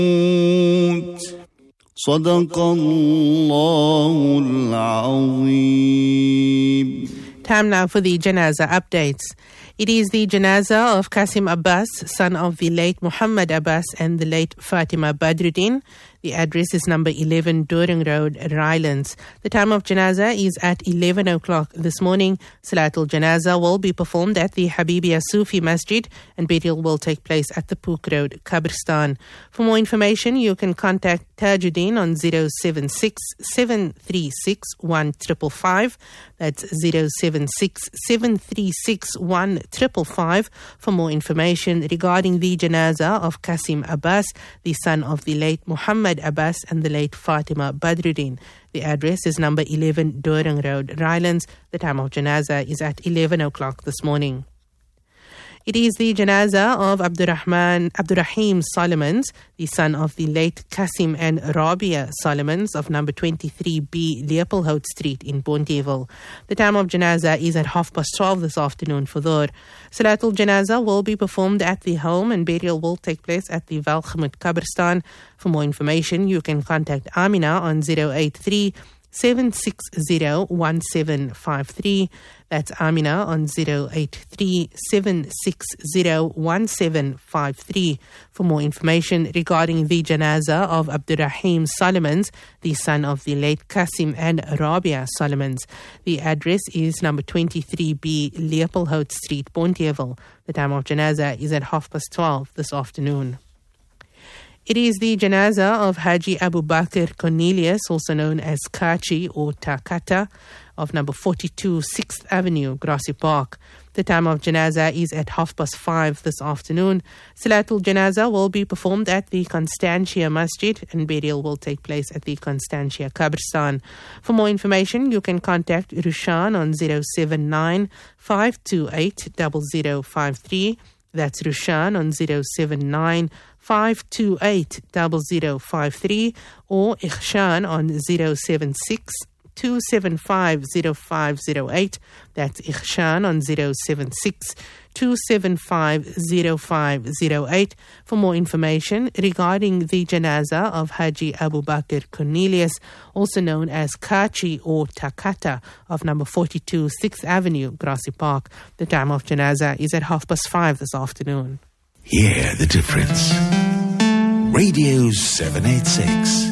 صدق الله العظيم. Time now for the Janazah updates. It is the Janazah of Qasim Abbas, son of the late Muhammad Abbas and the late Fatima Badruddin. The address is number 11 Doring Road, Rylands. The time of Janazah is at 11 o'clock this morning. Salatul Janazah will be performed at the Habibia Sufi Masjid and burial will take place at the Pook Road, Kabristan. For more information, you can contact Tajuddin on 076 736 1555. That's 076 736 1555. For more information regarding the Janazah of Qasim Abbas, the son of the late Muhammad Abbas and the late Fatima Badruddin. The address is number 11 Doring Road, Rylands. The time of Janazah is at 11 o'clock this morning. It is the Janazah of Abdurrahim Solomons, the son of the late Qasim and Rabia Solomons of number 23B Leopoldhout Street in Bonteheuwel. The time of Janazah is at 12:30 this afternoon for Dhuhr. Salatul Janazah will be performed at the home and burial will take place at the Welgemoot Kabristan. For more information, you can contact Amina on 083 760 1753. That's Amina on 083 760 1753. For more information regarding the Janazah of Abdurrahim Solomons, the son of the late Qasim and Rabia Solomons. The address is number 23B Leopoldhout Street, Bonteheuwel. The time of Janazah is at 12:30 this afternoon. It is the Janazah of Haji Abu Bakr Cornelius, also known as Kachi or Takata, of number 42 6th Avenue, Grassy Park. The time of Janazah is at 5:30 this afternoon. Salatul Janazah will be performed at the Constantia Masjid and burial will take place at the Constantia Kabristan. For more information, you can contact Rushan on 079 528 0053. That's Rushan on 079 528 0053 or Ikhshan on 076 275 0508. That's Ikhshan on 076 275 0508. For more information regarding the Janazah of Haji Abu Bakr Cornelius, also known as Kachi or Takata, of number 42 6th Avenue, Grassy Park. The time of Janazah is at 5:30 this afternoon. Hear the difference. Radio 786.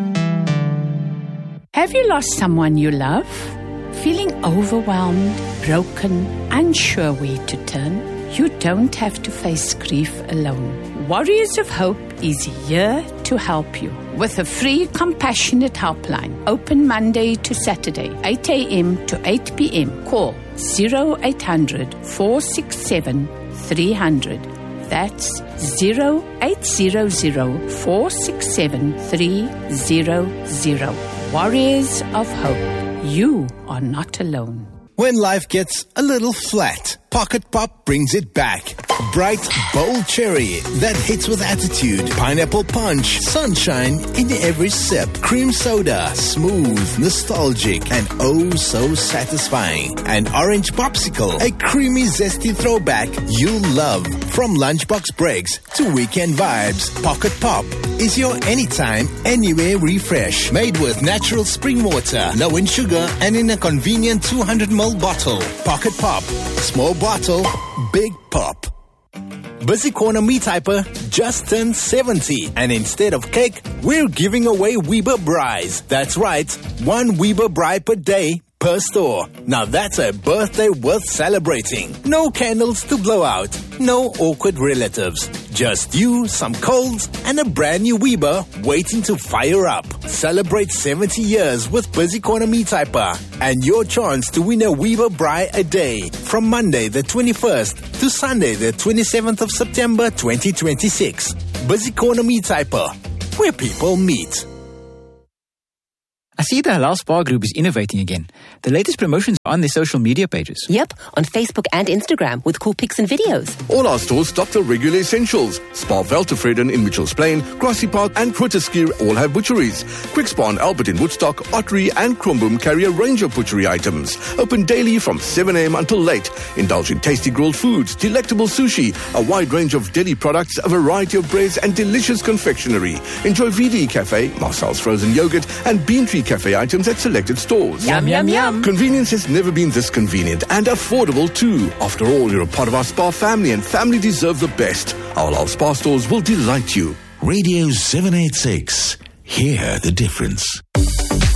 Have you lost someone you love? Feeling overwhelmed, broken, unsure where to turn? You don't have to face grief alone. Warriors of Hope is here to help you with a free compassionate helpline, open Monday to Saturday, 8 a.m. to 8 p.m. Call 0800 467 300. That's 0800 467 300. Warriors of Hope, you are not alone. When life gets a little flat, Pocket Pop brings it back. Bright, bold cherry that hits with attitude. Pineapple punch, sunshine in every sip. Cream soda, smooth, nostalgic, and oh so satisfying. An orange popsicle, a creamy, zesty throwback you love. From lunchbox breaks to weekend vibes, Pocket Pop is your anytime, anywhere refresh. Made with natural spring water, low in sugar, and in a convenient 200ml bottle. Pocket Pop. Small bottle, big pop. Busy Corner Meat Hyper just turned 70, and instead of cake, we're giving away Weber Braais. That's right, 1 Weber Braai per day per store. Now that's a birthday worth celebrating. No candles to blow out, no awkward relatives. Just you, some colds, and a brand new Weber waiting to fire up. Celebrate 70 years with Busy Corner Meat Hyper and your chance to win a Weber Braai a day from Monday the 21st to Sunday the 27th of September 2026. Busy Corner Meat Hyper, where people meet. I see the Halal Spa Group is innovating again. The latest promotions are on their social media pages. Yep, on Facebook and Instagram with cool pics and videos. All our stores stock the regular essentials. Spa Veltevreden in Mitchells Plain, Grassy Park and Grooteskier all have butcheries. Quick Spa and Albert in Woodstock, Ottery and Kromboom carry a range of butchery items. Open daily from 7 a.m. until late. Indulge in tasty grilled foods, delectable sushi, a wide range of deli products, a variety of breads and delicious confectionery. Enjoy VD Cafe, Marcel's frozen yogurt and Bean Tree Cafe items at selected stores. Yum, yum, yum. Convenience has never been this convenient and affordable too. After all, you're a part of our spa family and family deserve the best. Our spa stores will delight you. Radio 786. Hear the difference.